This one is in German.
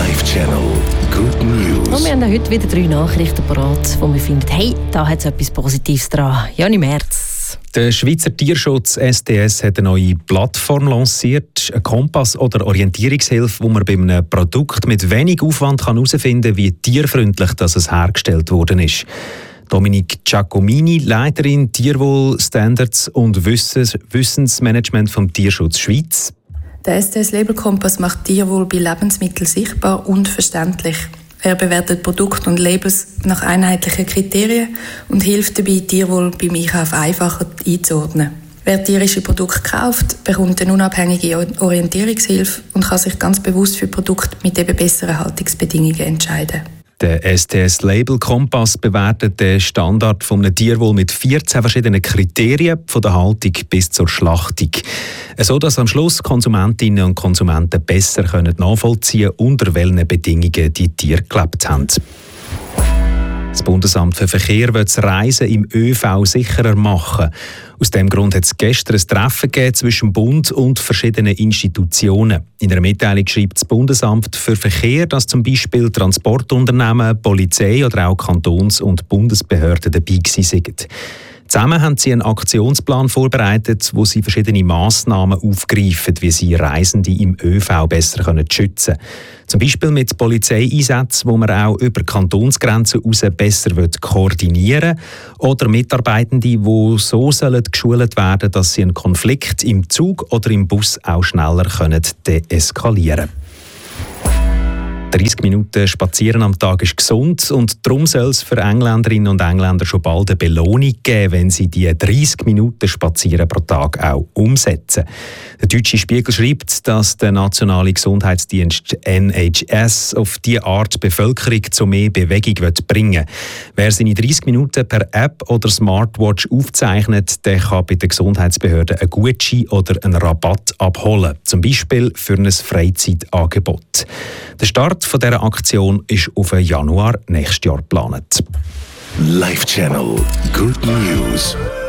Live Channel Good News. Und wir haben heute wieder 3 Nachrichten parat, wo wir finden, hey, da hat es etwas Positives dran. Jani Merz. Der Schweizer Tierschutz STS hat eine neue Plattform lanciert, einen Kompass oder Orientierungshilfe, wo man bei einem Produkt mit wenig Aufwand herausfinden kann, wie tierfreundlich es hergestellt worden ist. Dominique Giacomini, Leiterin Tierwohl, Standards und Wissensmanagement vom Tierschutz Schweiz. Der STS-Label-Kompass macht Tierwohl bei Lebensmitteln sichtbar und verständlich. Er bewertet Produkte und Labels nach einheitlichen Kriterien und hilft dabei, Tierwohl beim Einkauf einfacher einzuordnen. Wer tierische Produkte kauft, bekommt eine unabhängige Orientierungshilfe und kann sich ganz bewusst für Produkte mit eben besseren Haltungsbedingungen entscheiden. Der STS-Label-Kompass bewertet den Standard von einem Tierwohl mit 14 verschiedenen Kriterien, von der Haltung bis zur Schlachtung. So dass am Schluss Konsumentinnen und Konsumenten besser nachvollziehen können, unter welchen Bedingungen die Tiere gelebt haben. Das Bundesamt für Verkehr will das Reisen im ÖV sicherer machen. Aus diesem Grund hat es gestern ein Treffen gegeben zwischen dem Bund und verschiedenen Institutionen. In einer Mitteilung schreibt das Bundesamt für Verkehr, dass zum Beispiel Transportunternehmen, Polizei oder auch Kantons- und Bundesbehörden dabei sind. Zusammen haben sie einen Aktionsplan vorbereitet, wo sie verschiedene Massnahmen aufgreifen, wie sie Reisende im ÖV besser schützen können. Zum Beispiel mit Polizeieinsätzen, wo man auch über Kantonsgrenzen hinaus besser koordinieren will, oder Mitarbeitende, die so geschult werden sollen, dass sie einen Konflikt im Zug oder im Bus auch schneller deeskalieren können. 30 Minuten Spazieren am Tag ist gesund und darum soll es für Engländerinnen und Engländer schon bald eine Belohnung geben, wenn sie die 30 Minuten Spazieren pro Tag auch umsetzen. Der deutsche Spiegel schreibt, dass der nationale Gesundheitsdienst NHS auf diese Art die Bevölkerung zu mehr Bewegung bringen will. Wer seine 30 Minuten per App oder Smartwatch aufzeichnet, der kann bei der Gesundheitsbehörde einen Gutschein oder einen Rabatt abholen, zum Beispiel für ein Freizeitangebot. Der Start von dieser Aktion ist auf Januar nächstes Jahr geplant. Live Channel Good News.